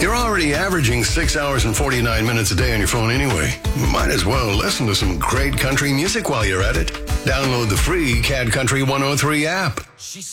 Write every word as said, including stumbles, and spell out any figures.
You're already averaging six hours and forty-nine minutes a day on your phone anyway. Might as well listen to some great country music while you're at it. Download the free Cad Country one oh three app.